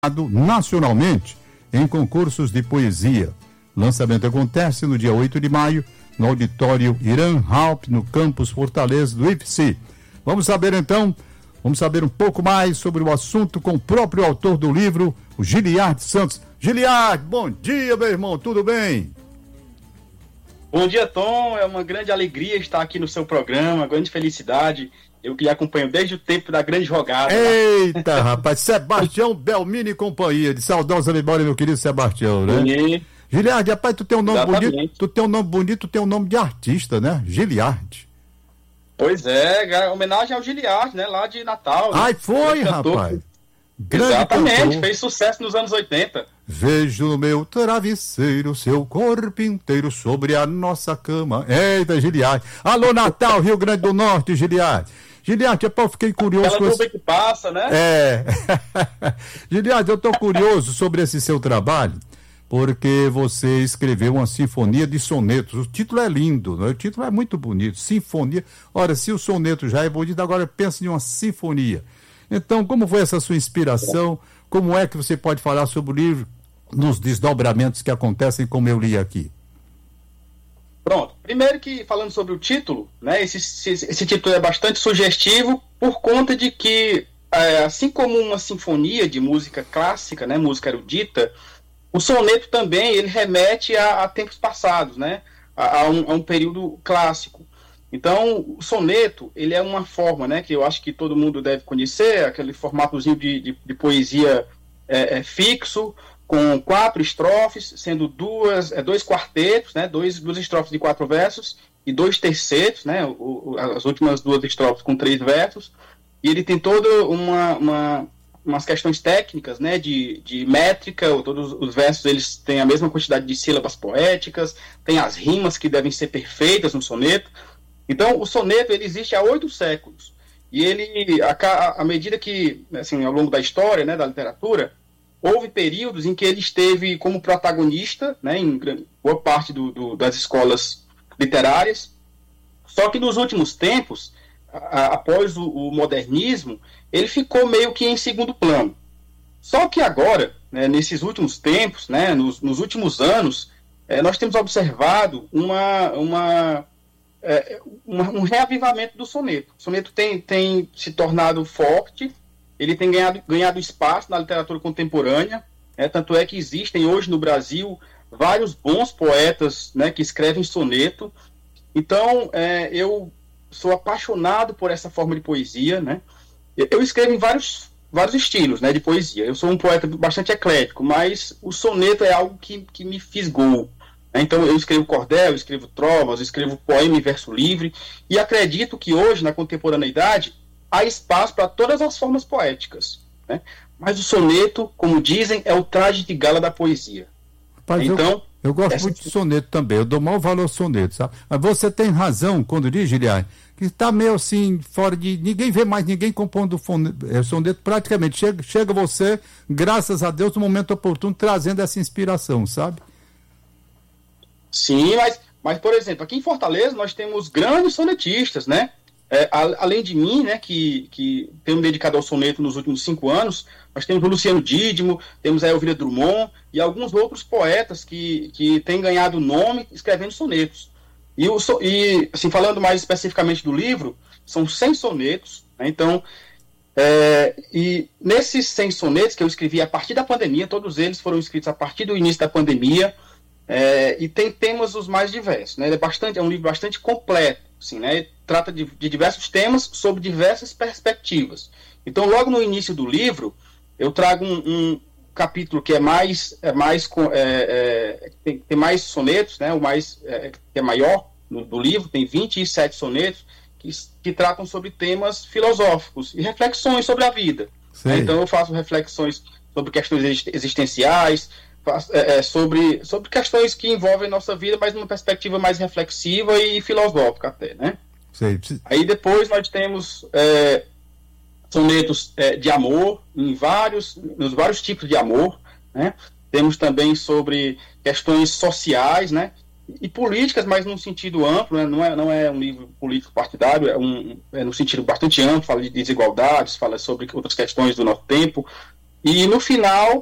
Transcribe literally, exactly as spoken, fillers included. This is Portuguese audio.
nacionalmente em concursos de poesia. Lançamento acontece no dia oito de maio, no auditório Irã Halp, no campus Fortaleza do I F C. Vamos saber então, vamos saber um pouco mais sobre o assunto com o próprio autor do livro, o Giliard Santos. Giliard, bom dia, meu irmão, tudo bem? Bom dia, Tom, é uma grande alegria estar aqui no seu programa, uma grande felicidade. Eu que lhe acompanho desde o tempo da grande jogada. Eita, lá. Rapaz, Sebastião Belmini e companhia, de saudosa memória, meu querido Sebastião, né? E... Giliard, rapaz, tu tem um nome Exatamente. bonito, tu tem um nome bonito, tu tem um nome de artista, né? Giliard. Pois é, homenagem ao Giliard, né? Lá de Natal. Ai, né? foi, rapaz. Grande Exatamente, cantor. Fez sucesso nos anos oitenta. Vejo no meu travesseiro seu corpo inteiro sobre a nossa cama. Eita, Giliard. Alô, Natal, Rio Grande do Norte, Giliard. Giliard, eu fiquei curioso... Aquela com esse... que passa, né? É. Giliard, eu estou curioso sobre esse seu trabalho, porque você escreveu uma sinfonia de sonetos. O título é lindo, né? O título é muito bonito. Sinfonia. Ora, se o soneto já é bonito, agora pensa em uma sinfonia. Então, como foi essa sua inspiração? Como é que você pode falar sobre o livro nos desdobramentos que acontecem, como eu li aqui? Pronto. Primeiro que, falando sobre o título, né, esse, esse, esse título é bastante sugestivo por conta de que, é, assim como uma sinfonia de música clássica, né, música erudita, o soneto também ele remete a, a tempos passados, né, a, a, um, a um período clássico. Então, o soneto, ele é uma forma, né, que eu acho que todo mundo deve conhecer, aquele formatozinho de, de, de poesia é, é, fixo, com quatro estrofes, sendo duas, é, dois quartetos, né, dois, duas estrofes de quatro versos, e dois tercetos, né, o, o, as últimas duas estrofes com três versos, e ele tem toda uma... uma umas questões técnicas, né, de, de métrica, todos os versos eles têm a mesma quantidade de sílabas poéticas, tem as rimas que devem ser perfeitas no soneto. Então, o soneto ele existe há oito séculos, e ele, à medida que, assim, ao longo da história, né, da literatura, houve períodos em que ele esteve como protagonista, né, em boa parte do, do, das escolas literárias, só que nos últimos tempos, a, após o, o modernismo, ele ficou meio que em segundo plano. Só que agora, né, nesses últimos tempos, né, nos, nos últimos anos, é, nós temos observado uma, uma, é, uma, um reavivamento do soneto. O soneto tem, tem se tornado forte, ele tem ganhado, ganhado espaço na literatura contemporânea, é, tanto é que existem hoje no Brasil vários bons poetas, né, que escrevem soneto. Então, é, eu sou apaixonado por essa forma de poesia, né? Eu escrevo em vários, vários estilos, né, de poesia. Eu sou um poeta bastante eclético, mas o soneto é algo que, que me fisgou. Né? Então eu escrevo cordel, eu escrevo trovas, eu escrevo poema em verso livre, e acredito que hoje, na contemporaneidade, há espaço para todas as formas poéticas. Né? Mas o soneto, como dizem, é o traje de gala da poesia. Rapaz, então, eu, eu gosto essa... muito de soneto também, eu dou maior valor ao soneto, sabe? Mas você tem razão quando diz, Giliard, que está meio assim, fora de... Ninguém vê mais ninguém compondo fone... é, soneto praticamente. Chega, chega você, graças a Deus, no momento oportuno, trazendo essa inspiração, sabe? Sim, mas, mas por exemplo, aqui em Fortaleza nós temos grandes sonetistas, né? É, a, além de mim, né, que, que tenho me dedicado ao soneto nos últimos cinco anos, nós temos o Luciano Dídimo, temos a Elvira Drummond e alguns outros poetas que, que têm ganhado nome escrevendo sonetos. E, o, e assim, falando mais especificamente do livro, são cem sonetos, né? Então, é, e nesses cem sonetos que eu escrevi a partir da pandemia, todos eles foram escritos a partir do início da pandemia, é, e tem temas os mais diversos, né? É, bastante, é um livro bastante completo, assim, né? Trata de, de diversos temas sob diversas perspectivas. Então, logo no início do livro, eu trago um, um capítulo que é mais, é mais é, é, tem, tem mais sonetos, né? O mais é, que é maior no, do livro, tem vinte e sete sonetos que, que tratam sobre temas filosóficos e reflexões sobre a vida. Né? Então eu faço reflexões sobre questões existenciais, faço, é, é, sobre, sobre questões que envolvem nossa vida, mas numa perspectiva mais reflexiva e filosófica até, né? Sei. Aí depois nós temos é, sonetos é, de amor, em vários, nos vários tipos de amor, né? Temos também sobre questões sociais, né? E políticas, mas num sentido amplo, né? não, é, não é um livro político partidário, é, um, é no sentido bastante amplo, fala de desigualdades, fala sobre outras questões do nosso tempo. E no final